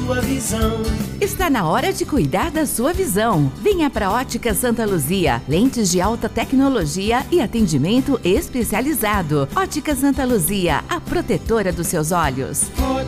sua visão. Está na hora de cuidar da sua visão. Venha para Ótica Santa Luzia. Lentes de alta tecnologia e atendimento especializado. Ótica Santa Luzia, a protetora dos seus olhos.